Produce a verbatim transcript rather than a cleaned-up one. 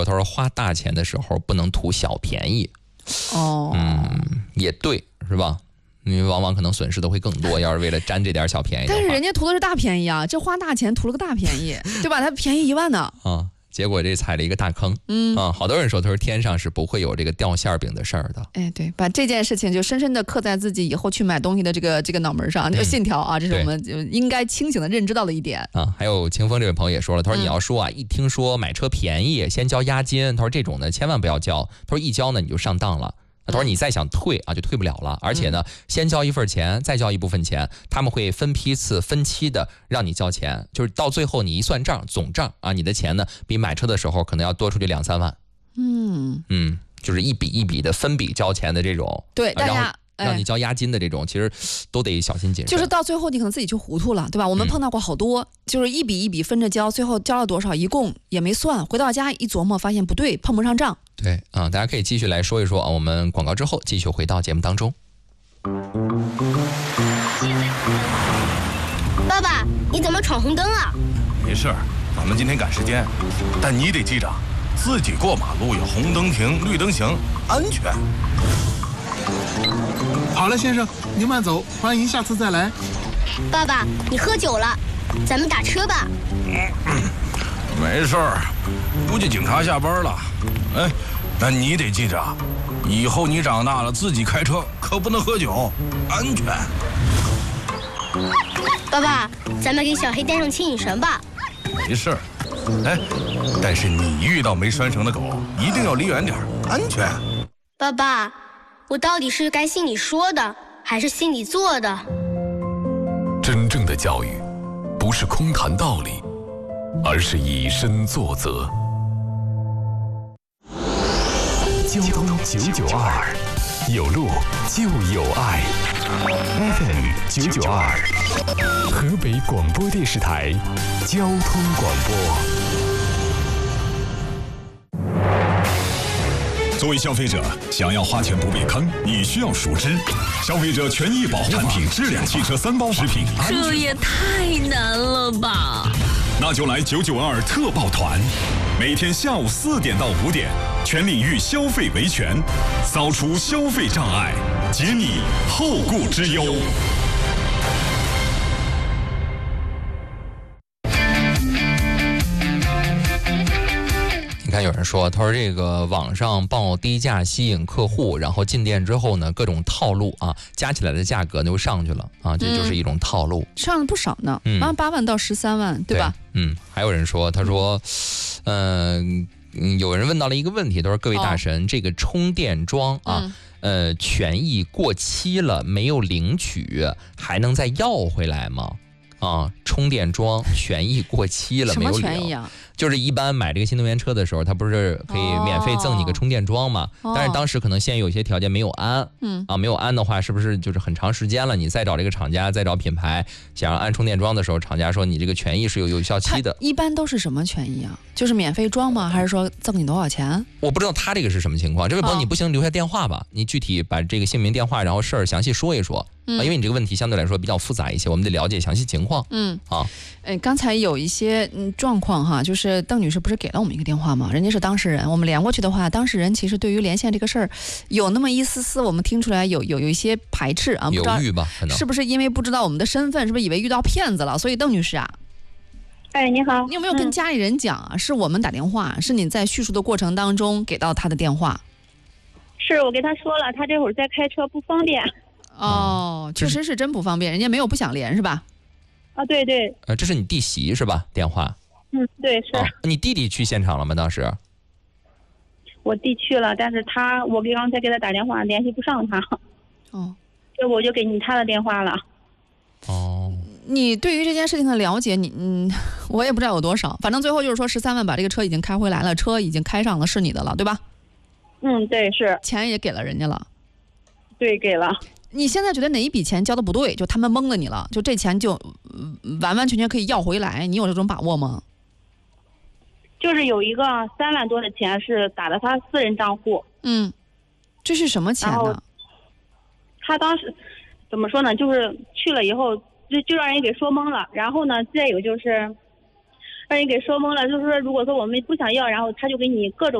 他说花大钱的时候不能图小便宜。 哦， 嗯，也对，是吧？因为往往可能损失的会更多，要是为了占这点小便宜的话。 但是人家图的是大便宜啊，这花大钱图了个大便宜，对吧？他便宜一万呢。 啊，结果这踩了一个大坑。 嗯啊，好多人说他说天上是不会有这个掉馅饼的事儿的。 哎，对，把这件事情就深深的刻在自己以后去买东西的这个这个脑门上，这个信条啊，这是我们就应该清醒的认知到的一点。 啊，还有清风这位朋友也说了，他说你要说啊，嗯、一听说买车便宜，先交押金，他说这种呢千万不要交，他说一交呢你就上当了。他说你再想退啊就退不了了，而且呢先交一份钱再交一部分钱，他们会分批次分期的让你交钱，就是到最后你一算账总账啊，你的钱呢比买车的时候可能要多出去两三万。 嗯嗯，就是一笔一笔的分笔交钱的这种， 对大家让你交押金的这种，其实都得小心谨慎。 就是到最后你可能自己就糊涂了，对吧？我们碰到过好多，嗯、就是一笔一笔分着交，最后交了多少，一共也没算，回到家一琢磨，发现不对，碰不上账。 对啊、呃，大家可以继续来说一说啊。我们广告之后继续回到节目当中。 爸爸，你怎么闯红灯啊？ 没事，咱们今天赶时间，但你得记着，自己过马路要红灯停，绿灯行，安全。 好了，先生，您慢走，欢迎下次再来。 爸爸，你喝酒了，咱们打车吧。 没事儿，估计警察下班了。哎，但你得记着，以后你长大了自己开车可不能喝酒，安全。 爸爸，咱们给小黑带上牵引绳吧。 没事儿，哎，但是你遇到没拴绳的狗，一定要离远点，安全。 爸爸，我到底是该信你说的，还是信你做的？ 真正的教育，不是空谈道理，而是以身作则。交通九九二，有路就有爱。F M 九九二，河北广播电视台交通广播。 作为消费者，想要花钱不被坑，你需要熟知消费者权益保护产品质量汽车三包食品安全。 这也太难了吧！ 那就来九九二特报团，每天下午四点到五点，全领域消费维权，扫除消费障碍，解你后顾之忧。 你看有人说，他说这个网上报低价吸引客户，然后进店之后呢，各种套路啊，加起来的价格就上去了啊，这就是一种套路， 嗯、上了不少呢， 嗯， 八万到十三万，对吧？ 对嗯，还有人说，他说，嗯、呃，有人问到了一个问题，他说各位大神，哦、这个充电桩啊。嗯呃，权益过期了没有领取，还能再要回来吗？啊，充电桩权益过期了没有领？ 什么权益啊？ 就是一般买这个新能源车的时候，它不是可以免费赠你个充电桩嘛？哦、但是当时可能现有一些条件没有安，嗯啊，没有安的话，是不是就是很长时间了？你再找这个厂家，再找品牌，想要安充电桩的时候，厂家说你这个权益是有有效期的。 一般都是什么权益啊？就是免费装吗？还是说赠你多少钱？ 我不知道他这个是什么情况。这位朋友，你不行留下电话吧，你具体把这个姓名、电话，然后事儿详细说一说。嗯、啊，因为你这个问题相对来说比较复杂一些，我们得了解详细情况。 嗯， 啊， 哎，刚才有一些嗯状况哈，就是邓女士不是给了我们一个电话吗？人家是当事人，我们连过去的话，当事人其实对于连线这个事儿，有那么一丝丝我们听出来有有有一些排斥啊， 犹豫吧，可能是不是因为不知道我们的身份，是不是以为遇到骗子了？所以邓女士啊， 哎，你好， 你有没有跟家里人讲啊？嗯、是我们打电话，是你在叙述的过程当中给到他的电话？ 是我跟他说了，他这会儿在开车不方便。 哦，确实是真不方便，人家没有不想连是吧？ 啊，对对。 呃，这是你弟媳是吧？电话。 嗯，对，是、 哦。你弟弟去现场了吗？当时？ 我弟去了，但是他，我给刚才给他打电话联系不上他。 哦。 要不我就给你他的电话了。 哦。 你对于这件事情的了解，你嗯，我也不知道有多少，反正最后就是说十三万把这个车已经开回来了，车已经开上了，是你的了，对吧？ 嗯，对，是。 钱也给了人家了。 对，给了。 你现在觉得哪一笔钱交的不对，就他们蒙了你了，就这钱就完完全全可以要回来，你有这种把握吗？ 就是有一个三万多的钱是打的他私人账户。 嗯，这是什么钱呢？ 他当时怎么说呢？就是去了以后就就让人给说懵了，然后呢，再有就是让人给说懵了，就是说如果说我们不想要，然后他就给你各种。